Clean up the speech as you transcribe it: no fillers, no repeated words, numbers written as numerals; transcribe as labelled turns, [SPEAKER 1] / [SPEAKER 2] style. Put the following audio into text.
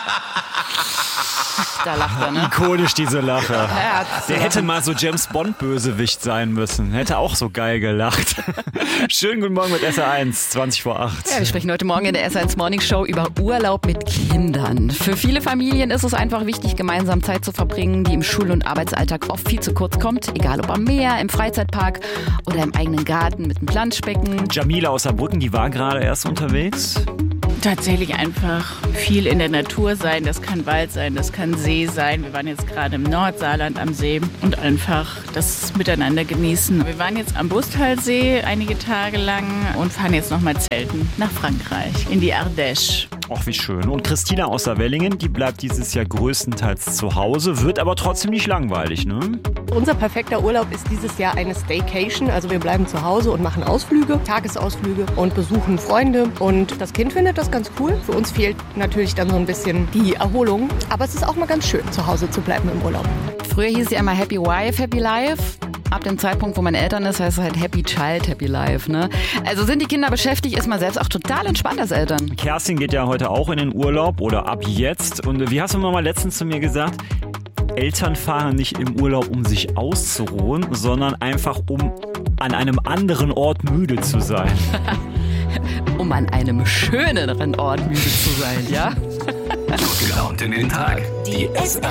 [SPEAKER 1] Da lacht er, ne?
[SPEAKER 2] Ikonisch, diese Lache.
[SPEAKER 1] Ja,
[SPEAKER 2] Der hätte mal so James-Bond-Bösewicht sein müssen. Hätte auch so geil gelacht. Schönen guten Morgen mit SR1, 20 vor 8.
[SPEAKER 1] Ja, wir sprechen heute Morgen in der SR1 Morning Show über Urlaub mit Kindern. Für viele Familien ist es einfach wichtig, gemeinsam Zeit zu verbringen, die im Schul- und Arbeitsalltag oft viel zu kurz kommt. Egal ob am Meer, im Freizeitpark oder im eigenen Garten mit einem Planschbecken.
[SPEAKER 2] Jamila aus Saarbrücken, die war gerade erst unterwegs.
[SPEAKER 3] Tatsächlich einfach viel in der Natur sein. Das kann Wald sein, das kann See sein. Wir waren jetzt gerade im Nordsaarland am See und einfach das Miteinander genießen. Wir waren jetzt am Brusthalsee einige Tage lang und fahren jetzt nochmal zelten nach Frankreich, in die Ardèche.
[SPEAKER 2] Ach, wie schön. Und Christina aus Saarwellingen, die bleibt dieses Jahr größtenteils zu Hause, wird aber trotzdem nicht langweilig, ne?
[SPEAKER 4] Unser perfekter Urlaub ist dieses Jahr eine Staycation. Also wir bleiben zu Hause und machen Ausflüge, Tagesausflüge und besuchen Freunde. Und das Kind findet das ganz cool. Für uns fehlt natürlich dann so ein bisschen die Erholung. Aber es ist auch mal ganz schön, zu Hause zu bleiben im Urlaub.
[SPEAKER 1] Früher hieß ja immer Happy Wife, Happy Life. Ab dem Zeitpunkt, wo man Eltern ist, heißt es halt Happy Child, Happy Life, ne? Also sind die Kinder beschäftigt, ist man selbst auch total entspannt als Eltern.
[SPEAKER 2] Kerstin geht ja heute auch in den Urlaub oder ab jetzt. Und wie hast du mal letztens zu mir gesagt, Eltern fahren nicht im Urlaub, um sich auszuruhen, sondern einfach, um an einem anderen Ort müde zu sein.
[SPEAKER 1] Um an einem schöneren Ort müde zu sein, ja?
[SPEAKER 5] Gut gelaunt in den Tag. Die SR